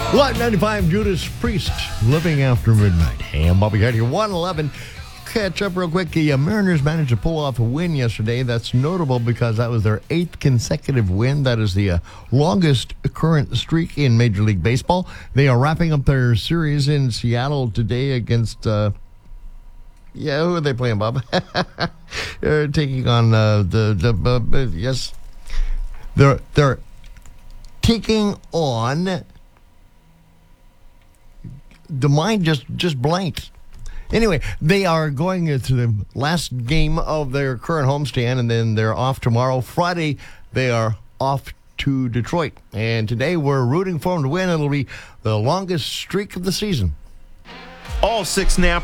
Live 95, Judas Priest, Living After Midnight. Hey, I'm Bobby Hart here, 111. Catch up real quick. The Mariners managed to pull off a win yesterday. That's notable because that was their 8th consecutive win. That is the longest current streak in Major League Baseball. They are wrapping up their series in Seattle today against... who are they playing, Bob? They're taking on yes. They're taking on... The mind just blanked. Anyway, they are going to the last game of their current homestand, and then they're off tomorrow. Friday, they are off to Detroit. And today, we're rooting for them to win. It'll be the longest streak of the season. All 6 Napa